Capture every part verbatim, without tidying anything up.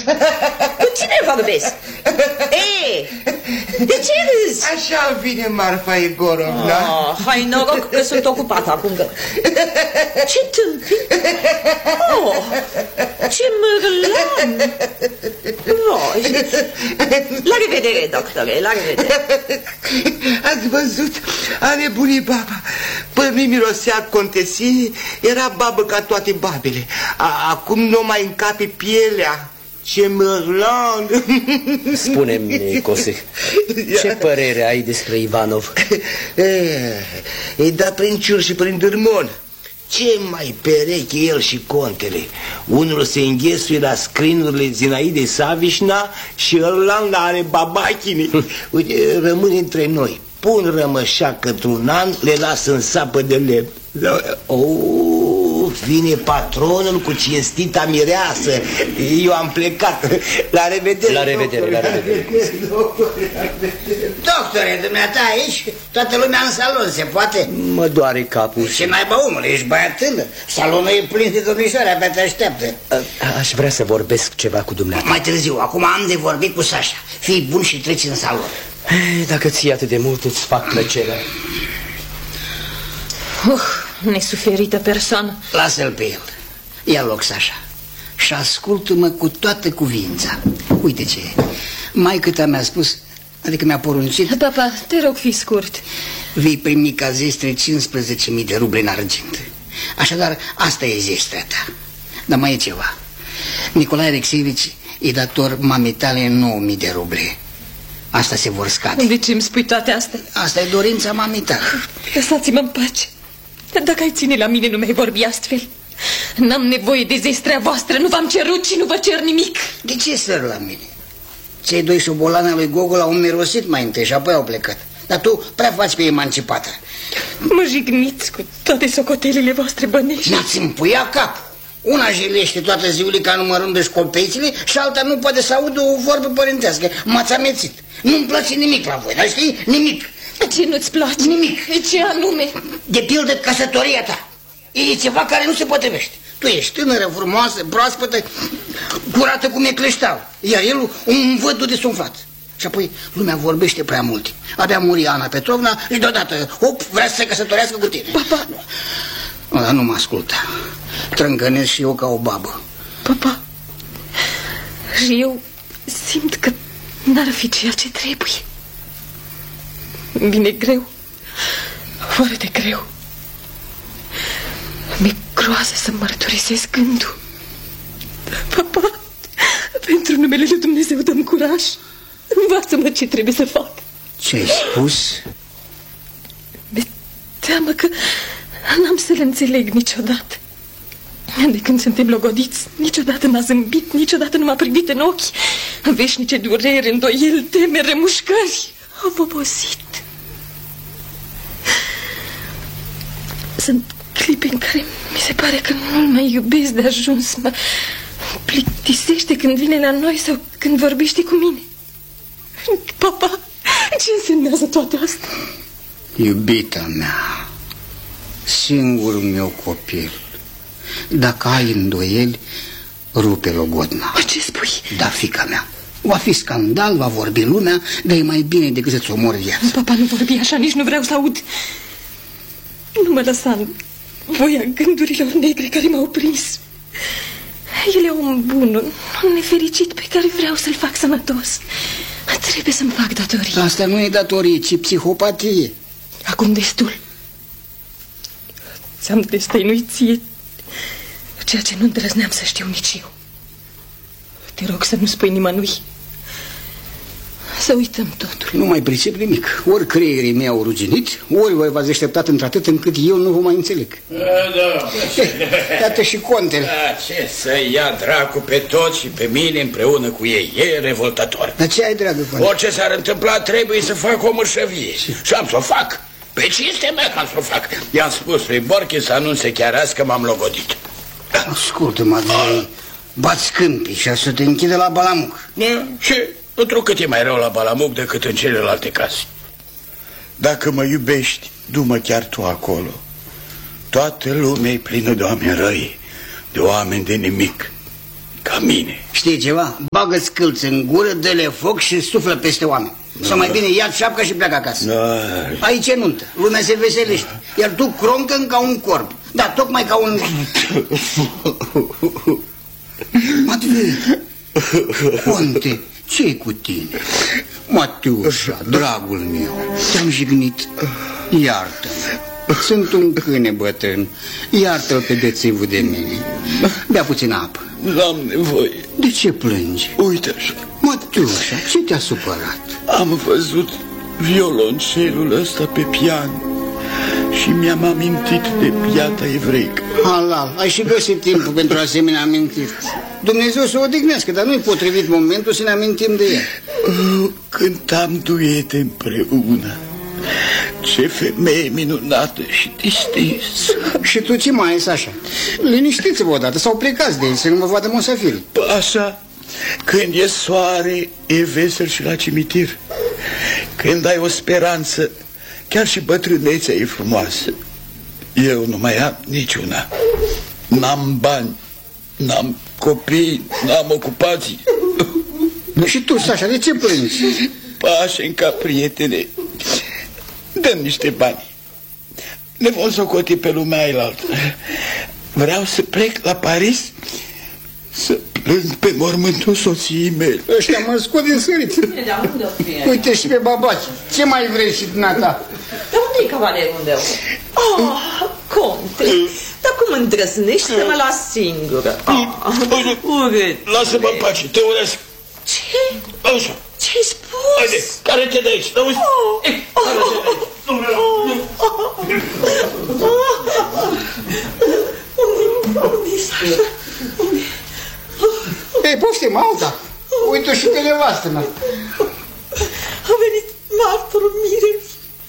Cu cine vorbesc? Ei, de ce râzi? Așa vine Marfa Egorovna. Oh, hai noroc că sunt ocupat acum. Ce tâmpi? Oh, ce mărlan! Oh, la revedere, doctore, la revedere. Ați văzut? A nebunit baba. Până nu mirosea contesii, era babă ca toate babele. A, acum nu mai încape pielea. Ce mărlan! Spune-mi, Nicose, ce părere ai despre Ivanov? E dat prin ciur și prin dârmon. Ce mai pereche el și contele. Unul se înghesuie la scrinurile Zinaide Savișna și ăla are babachini. Uite, rămâne între noi. Pun rămășacă într-un an, le lasă în sapă de lemn. Oh, vine patronul cu cinstita mireasă. Eu am plecat. La revedere. La revedere, la revedere. Doctore, dumneata aici? Toată lumea în salon, se poate? Mă doare capul. Ce naiba, omule, ești băiat tânăr. Salonul e plin de domnișoare, abia te așteaptă. Aș vrea să vorbesc ceva cu dumneata. Mai târziu, acum am de vorbit cu Sasha. Fii bun și treci în salon. Dacă ții atât de mult, îți fac plăcerea. Uh, nesuferită persoană. Lasă-l pe el. Ia loc, Sasha, și ascultă-mă cu toată cuvința. Uite ce e. Maică-ta mi-a spus, adică mi-a poruncit. Papa, te rog, fii scurt. Vei primi ca zestre cincisprezece mii de ruble în argint. Așadar, asta e zestrea ta. Dar mai e ceva. Nicolae Alexeevici e dator mamei tale nouă mii de ruble. Asta se vor scade. De ce îmi spui toate astea? Asta e dorința mamei tale. Lăsați-mă în pace. Dacă ai ține la mine, nu mi-ai vorbi astfel. N-am nevoie de zestrea voastră. Nu v-am cerut și nu vă cer nimic. De ce sări la mine? Cei doi șobolani al lui Gogol au mirosit mai întâi și apoi au plecat. Dar tu prea faci pe emancipată. Mă jigniți cu toate socotelele voastre bănești. N-ați împuia capul. Una jilește toată ziulica numărând școlpețile și alta nu poate să audă o vorbă părintească. M-ați amețit. Nu-mi place nimic la voi, dar știi? Nimic. Ce nu-ți place? Nimic. Ce anume? De pildă căsătoria ta. E ceva care nu se potrivește. Tu ești tânără, frumoasă, proaspătă, curată cum e cleșteau. Iar el un vădu desumflat. Și apoi lumea vorbește prea mult. Abia muri Ana Petrovna și deodată, hop, vrea să se căsătorească cu tine. Papa. Dar nu mă ascultă. Trângănesc și eu ca o babă. Papa, și eu simt că n-ar fi ceea ce trebuie. Vine greu, foarte greu. Mi-e groază să mărturisesc gândul. Papa, pentru numele lui Dumnezeu dă-mi curaj. Învață-mă ce trebuie să fac. Ce-ai spus? Mi-e teamă că n-am să-l înțeleg niciodată. De când suntem logodiți, niciodată n-a zâmbit, niciodată nu m-a privit în ochi. Veșnice durere, îndoieli, teme, remușcări. Am obosit. Sunt clipe în care mi se pare că nu-l mai iubesc de ajuns. Mă plictisește când vine la noi sau când vorbește cu mine. Papa, ce însemnează toate astea? Iubita mea, singurul meu copil, dacă ai îndoieli, rupe logodna. Ce spui? Da, fiica mea, va fi scandal, va vorbi lumea, dar e mai bine decât să-ți omori viața. Papa, nu vorbi așa, nici nu vreau să aud. Nu mă lăsa în voia gândurilor negre care m-au prins. El e om bun, un nefericit pe care vreau să-l fac sănătos. Trebuie să-mi fac datorii. Asta nu e datorie, ci psihopatie. Acum destul. Ți-am destăinuit ție ceea ce nu îndrăzneam să știu nici eu. Te rog să nu spui nimănui. Să uităm totul. Nu mai pricep nimic. Ori creierii mei au ruginit, ori voi v-ați așteptat într-atât încât eu nu vă mai înțeleg. Da, da. Iată și contele. Da, ce să ia dracu pe toți și pe mine împreună cu ei. E revoltator. Dar ce ai, dragă, conte? Orice s-ar întâmpla, trebuie să fac o mărșăvie. Și am să o fac. Pe cinstea mea că am să o fac. I-am spus lui Borche să anunțe chiar azi că m-am logodit. Ascultă-mă, de bați câmpii și să te închide la Balamuc. Da, și întrucât e mai rău la Balamuc decât în celelalte case. Dacă mă iubești, du-mă chiar tu acolo. Toată lumea e plină de oameni răi, de oameni de nimic. ca mine. Știi ceva? Bagă-ți câlți în gură, dă-le foc și suflă peste oameni. Sau mai bine ia șapca și pleacă acasă. Da. Aici e nuntă, lumea se veselește. Iar tu croncăn ca un corp. Da, tocmai ca un... Matvei, Conte, ce-i cu tine? Matiușa, dragul meu, te-am jignit. Iartă-mă. Sunt un câine bătrân. Iartă-l pe bețivul de mine. Bea puțin apă. N-am nevoie. De ce plângi? Uite așa. Matiușa, ce te-a supărat? Am văzut violoncelul ăsta pe pian și mi-am amintit de piata evreică. Halal, ai și găsit timpul pentru asemenea amintiri. Dumnezeu să o odihnească, dar nu-i potrivit momentul să ne amintim de el. Oh, cântam duete împreună. Ce femeie minunată și distinsă. Și tu ce mai ai, Sașa? Liniștiți-vă odată, sau plecați de ei, să nu vă vadă musafirii. Așa, când e soare, e vesel și la cimitir. Când ai o speranță, chiar și bătrânețea e frumoasă. Eu nu mai am niciuna. N-am bani, n-am copii, n-am ocupații. Și tu, Sașa, de ce plângi? Pașenca, prietene, dă niște bani. Ne vom socoti pe lumea ailaltă. Vreau să plec la Paris să plâng pe mormântul soției mele. Ăștia mă scot din săriți. Uite și pe babaci. Ce mai vrei și dumneata? Dar unde-i cavalerul meu? Oh, Conte, dar cum îndrăznești să mă las singură? Oh, urât. Lasă-mă în pace, te urăsc. Ce? Așa. Ce-ai spus? Haide, care-te de aici, auzi? Oh, unde-i Sașa? Ei, poftim, Alta. Uite și pe nevastă mea. A venit martorul Mirei.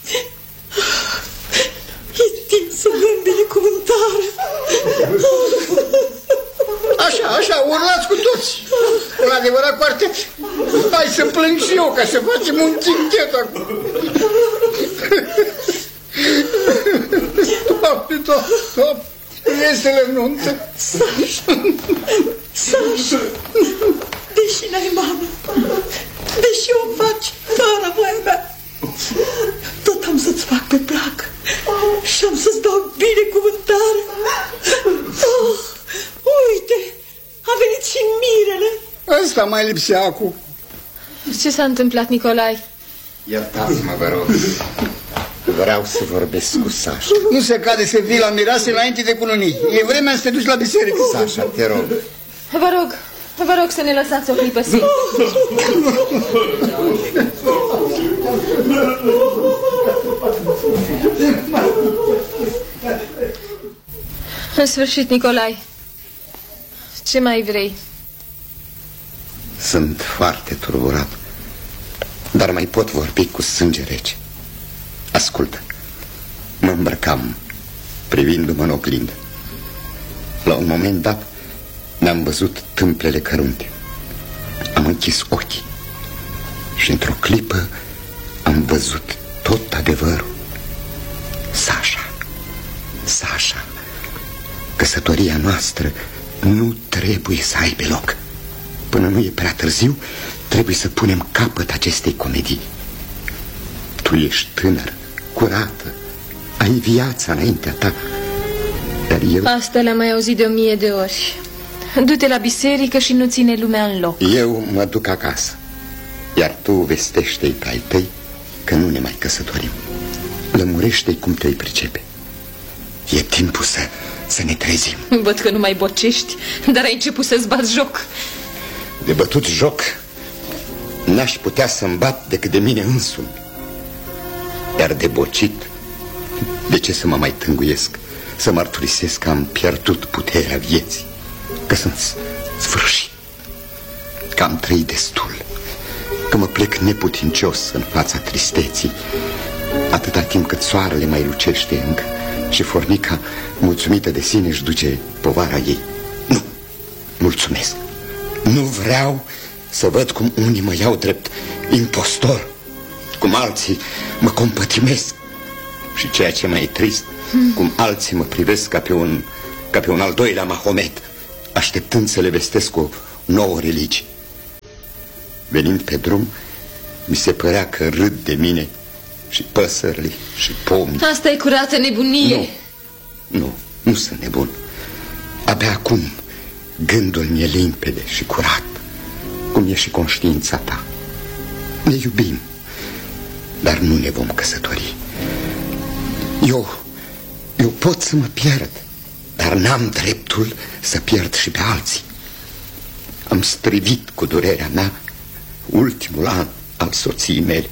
E timp să dăm binecuvântare. Așa, așa, urlați cu toți. Un adevărat quartet. Hai să plâng și eu, ca să facem un cinchet acum. Doamne, doamne, doamne, vesele nuntă. Sașa, Sașa, deși n-ai mamă, deși o faci fără voia mea, tot am să-ți fac pe plac și am să-ți dau binecuvântare. Oh, uite, a venit și Mirele. Ăsta mai lipsea acum. Ce s-a întâmplat, Nicolae? Iertați-mă, vă rog. Vreau să vorbesc cu Sașa. Nu se cade să vii la mirease înainte de cununii. E vremea să te duci la biserică. Sașa, te rog. Vă rog, vă rog să ne lăsați o clipă singură. În sfârșit, Nicolae, ce mai vrei? Sunt foarte turburat, dar mai pot vorbi cu sânge rece. Ascultă, mă îmbrăcam privindu-mă în oglindă. La un moment dat mi-am văzut tâmplele cărunte. Am închis ochii și într-o clipă am văzut tot adevărul. Sașa, Sașa, căsătoria noastră nu trebuie să aibă loc. Până nu e prea târziu, trebuie să punem capăt acestei comedii. Tu ești tânăr, curată, ai viața înaintea ta, dar eu... Asta le-am mai auzit de o mie de ori. Du-te la biserică și nu ține lumea în loc. Eu mă duc acasă, iar tu vestește-i pe ai tăi că nu ne mai căsătorim. Lămurește-i cum te-i pricepe. E timpul să, să ne trezim. Văd că nu mai bocești, dar ai început să-ți bați joc. De bătut joc n-aș putea să-mi bat decât de mine însumi. Iar de bocit, de ce să mă mai tânguiesc, să mărturisesc că am pierdut puterea vieții, că sunt sfârșit, că am trăit destul, că mă plec neputincios în fața tristeții, atâta timp cât soarele mai lucește încă și fornica, mulțumită de sine, își duce povara ei. Nu, mulțumesc. Nu vreau să văd cum unii mă iau drept impostor, cum alții mă compătimesc și, ceea ce mai e trist, hmm. cum alții mă privesc ca pe un, ca pe un al doilea Mahomet, așteptând să le vestesc o, nouă religii. Venind pe drum, mi se părea că râd de mine și păsările și pomii. Asta e curată nebunie. Nu, nu, nu sunt nebun. Abia acum gândul mi-e limpede și curat, cum e și conștiința ta. Ne iubim, dar nu ne vom căsători. Eu, eu pot să mă pierd, dar n-am dreptul să pierd și pe alții. Am strivit cu durerea mea ultimul an al soției mele.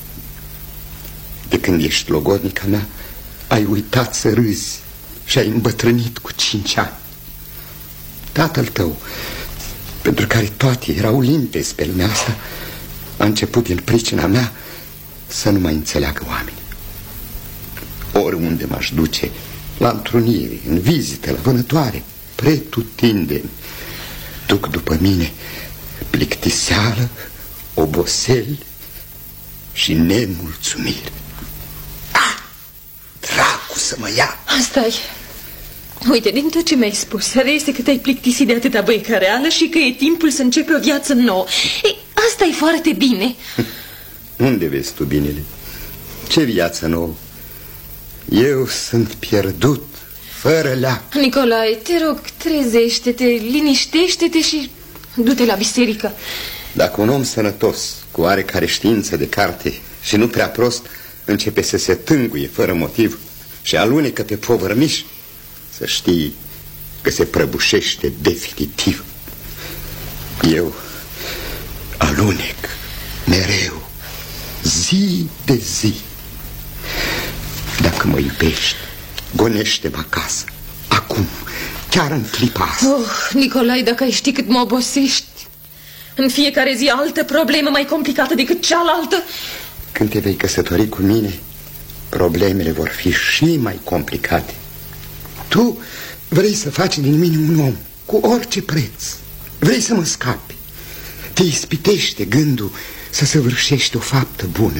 De când ești logodnica mea, ai uitat să râzi și ai îmbătrânit cu cinci ani. Tatăl tău, pentru care toate erau limpezi pe lumea asta, a început din pricina mea să nu mai înțeleagă oamenii. Oriunde m-aș duce, la întrunire, în vizite, la vânătoare, pretutindeni, duc după mine plictiseală, oboseli și nemulțumire. Ah, dracu să mă ia! Asta-i. Uite, din tot ce mi-ai spus, reiese că te-ai plictisit de atâta băiecăreală și că e timpul să începi o viață nouă. Ei, asta e foarte bine. Unde vezi tu binele? Ce viață nouă? Eu sunt pierdut, fără leac. Nicolae, te rog, trezește-te, liniștește-te și du-te la biserică. Dacă un om sănătos, cu oarecare știință de carte și nu prea prost, începe să se tânguie fără motiv și alunecă pe povărmiș, să știi că se prăbușește definitiv. Eu alunec mereu, zi de zi. Dacă mă iubești, gonește-mă acasă, acum, chiar în clipa asta. Oh, Nicolae, dacă ai ști cât mă obosești. În fiecare zi altă problemă mai complicată decât cealaltă. Când te vei căsători cu mine, problemele vor fi și mai complicate. Tu vrei să faci din mine un om, cu orice preț. Vrei să mă scapi. Te ispitește gândul să săvârșești o faptă bună.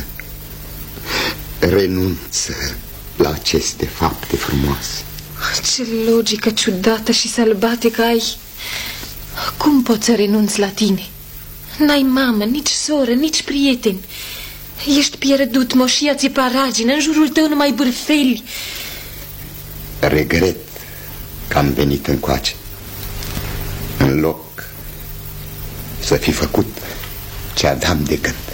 Renunță la aceste fapte frumoase. Ce logică ciudată și sălbatică ai. Cum poți să renunți la tine? N-ai mamă, nici soră, nici prieteni. Ești pierdut, moșia ți-e paragină, în jurul tău numai bârfeli. Regret că am venit încoace, în loc să fi făcut ce aveam de gând.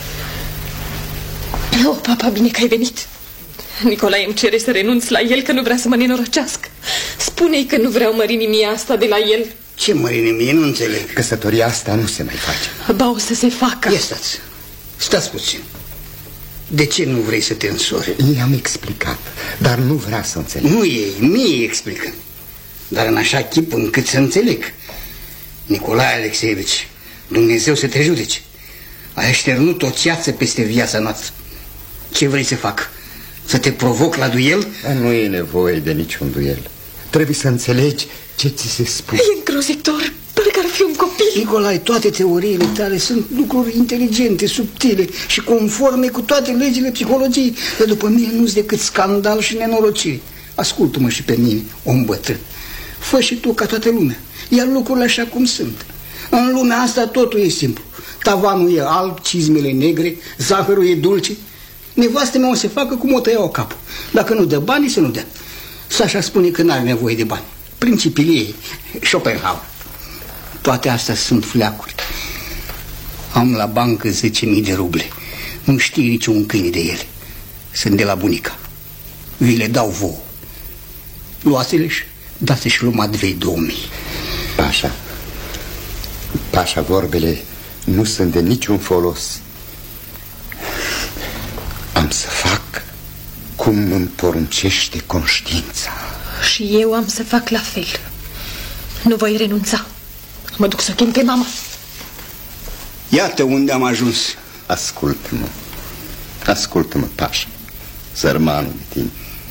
Oh, papa, bine că ai venit. Nicolae îmi cere să renunț la el, că nu vrea să mă nenorocească. Spune-i că nu vreau mărinimia asta de la el. Ce mărinimie? Nu înțeleg. Căsătoria asta nu se mai face. Ba, o să se facă. Ia stați, stați puțin. De ce nu vrei să te însori? I-am explicat, dar nu vrea să înțeleg. Nu ei, mie explică, dar în așa chip încât să înțeleg. Nicolae Alexeevici, Dumnezeu să te judece. Ai așternut o ceață peste viața noastră. Ce vrei să fac? Să te provoc la duel? Nu e nevoie de niciun duel. Trebuie să înțelegi ce ți se spune. E îngrozitor, parcă ar fi un copil. Nicolae, toate teoriile tale sunt lucruri inteligente, subtile și conforme cu toate legile psihologiei. Dar după mine nu-s decât scandal și nenorocire. Ascultă-mă și pe mine, om bătrân. Fă și tu ca toată lumea. Ia lucrurile așa cum sunt. În lumea asta totul e simplu. Tavanul e alb, cizmele negre, zahărul e dulce. Nevastă mea o să facă cum o tăiau capul. Dacă nu dă bani, să nu dea. Sașa spune că n-are nevoie de bani. Principiile ei, Schopenhauer. Toate astea sunt fleacuri. Am la bancă zece mii de ruble. Nu știe niciun câine de ele. Sunt de la bunica. Vi le dau vouă. Luați-le și dați și lui Madvei două mii. Pașa, Pașa, vorbele nu sunt de niciun folos. Am să fac cum îmi poruncește conștiința. Și eu am să fac la fel. Nu voi renunța. Mă duc să chem pe mama. Iată unde am ajuns. Ascultă-mă, ascultă-mă, Pașa, sărmanul de tine.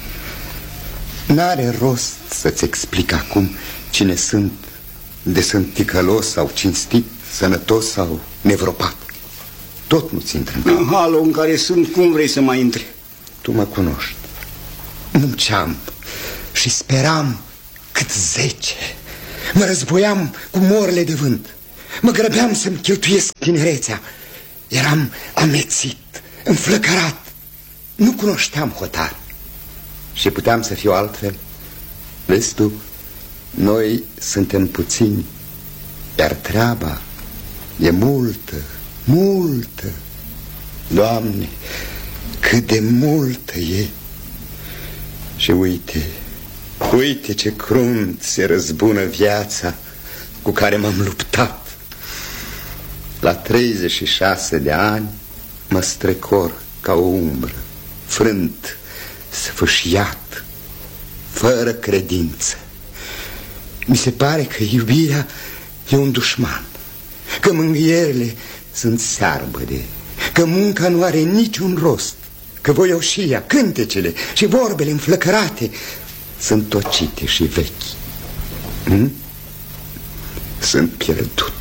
N-are rost să-ți explic acum cine sunt, de sunt ticălos sau cinstit, sănătos sau nevropat. Tot nu-ți intră în cap. În halul în care sunt, cum vrei să mai intri? Tu mă cunoști. Munceam și speram cât zece. Mă războiam cu morile de vânt. Mă grăbeam să-mi cheltuiesc tinerețea. Eram amețit, înflăcărat. Nu cunoșteam hotar. Și puteam să fiu altfel. Vezi tu, noi suntem puțini, iar treaba e multă, multă. Doamne, cât de multă e. Și uite, uite ce crunt se răzbună viața cu care m-am luptat. La treizeci și șase de ani mă strecor ca o umbră, frânt, sfâșiat, fără credință. Mi se pare că iubirea e un dușman, că mângâierile sunt searbăde, că munca nu are niciun rost, că voioșia, cântecele și vorbele înflăcărate sunt tocite și vechi. Hm? Sunt pierdut.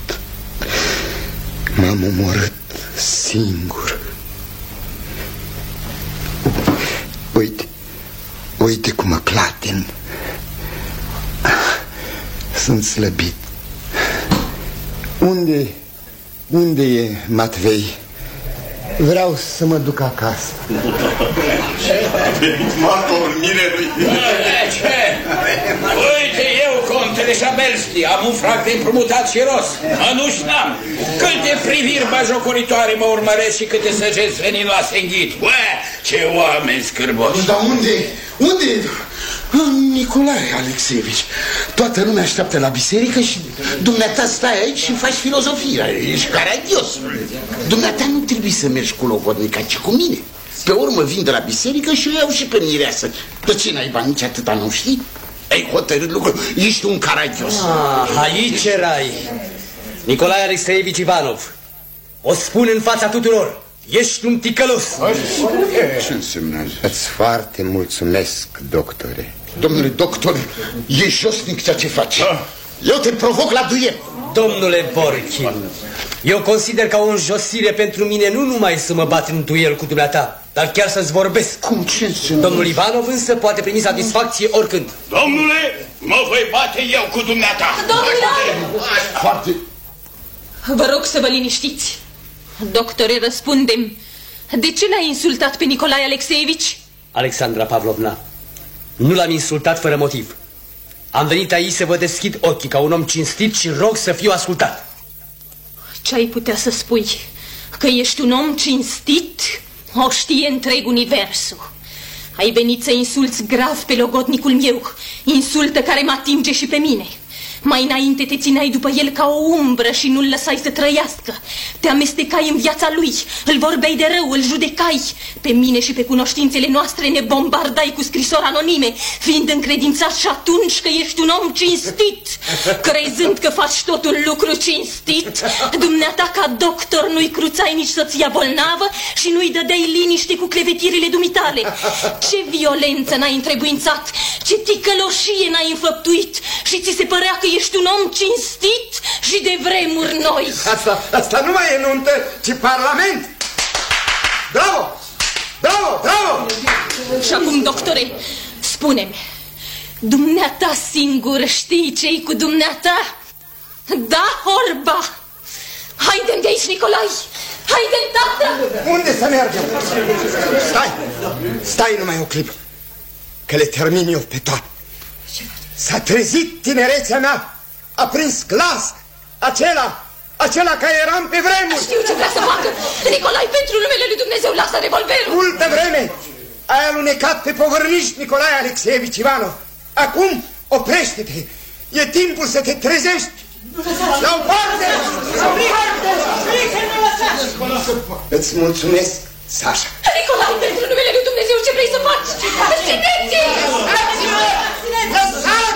M-am omorât singur. Uite, uite cum mă clatin. Sunt slăbit. Unde, unde e Matvei? Vreau să mă duc acasă. Marco, mine lui. Ce? Uite, eu, contele Șabelski, am un frac de împrumutat și rost. Mănuși n-am. Câte priviri bajocoritoare mă urmăresc și câte săgeți veninoase înghit. Ue, ce oameni scârboși. Dar unde, unde Nicolae Alexeevici? Toată lumea așteaptă la biserică și dumneata stai aici și faci filozofia. Ești caragios. Dumneata nu trebuie să mergi cu logodnica, ci cu mine. Pe urmă vin de la biserică și o iau și pe mireasă. De ce n-ai bani, nici atâta nu știi? Ai hotărât lucrul, ești un caragios. Ah, aici erai. Nicolae Alexeevici Ivanov, o spun în fața tuturor. Ești un ticălos. Ce înseamnă? Îți foarte mulțumesc, doctore. Domnule doctor, e josnic ceea ce faci. Eu te provoc la duel. Domnule Borchin, eu consider ca o înjosire pentru mine nu numai să mă bat în duel cu dumneata, dar chiar să-ți vorbesc. Cum, ce înseamnă? Domnul Ivanov însă poate primi satisfacție oricând. Domnule, mă voi bate eu cu dumneata. Domnule! Foarte... Vă rog să vă liniștiți. Doctore, răspundem. De ce l-ai insultat pe Nicolae Alexeevici? Alexandra Pavlovna, nu l-am insultat fără motiv. Am venit aici să vă deschid ochii ca un om cinstit și rog să fiu ascultat. Ce ai putea să spui? Că ești un om cinstit? O știe întreg universul. Ai venit să insulți grav pe logodnicul meu, insultă care mă atinge și pe mine. Mai înainte te țineai după el ca o umbră și nu-l lăsai să trăiască. Te amestecai în viața lui, îl vorbeai de rău, îl judecai. Pe mine și pe cunoștințele noastre ne bombardai cu scrisori anonime, fiind încredințat și atunci că ești un om cinstit, crezând că faci totul lucru cinstit. Dumneata ca doctor nu-i cruțai nici soția bolnavă și nu-i dădeai liniște cu clevetirile dumitale. Ce violență n-ai întrebuințat, ce ticăloșie n-ai înfăptuit și ți se părea că ești un om cinstit și de vremuri noi. Asta, asta nu mai e nuntă, ci parlament. Bravo! Bravo! Bravo! Și acum, doctore, spune-mi, dumneata singur știi ce-i cu dumneata? Da, orba! Haide-mi de aici, Nicolae! Haide-mi, tată! Unde să mergem? Stai! Stai numai o clipă, că le termin eu pe toate. S-a trezit tinerețea mea, a prins glas, acela, acela care eram pe vremuri. Știu ce vrea să facă. Nicolae, pentru numele lui Dumnezeu, lasă revolverul. Multă vreme ai alunecat pe povărniști, Nicolae Alexeevici Ivanov. Acum oprește-te, e timpul să te trezești. La o parte! La o parte! Îți mulțumesc, Sasha. Nicolae, pentru numele lui Dumnezeu, ce vrei să faci? Țineți-i! Lăsați!